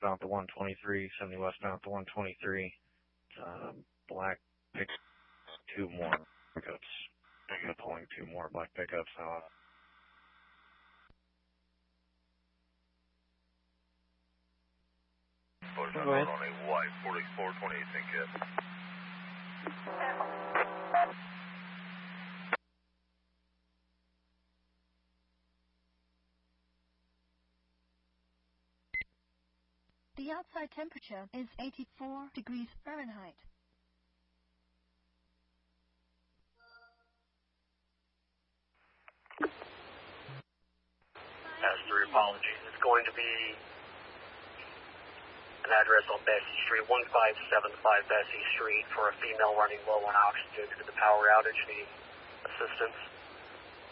westbound to 123, 70 westbound to 123. Black pickups, 2 more pickups. I'm pulling 2 more black pickups out. On a white 4428, thank you. The outside temperature is 84 degrees Fahrenheit. As to your apologies, it's going to be an address on Bessie Street, 1575 Bessie Street, for a female running low on oxygen due to the power outage, needing assistance.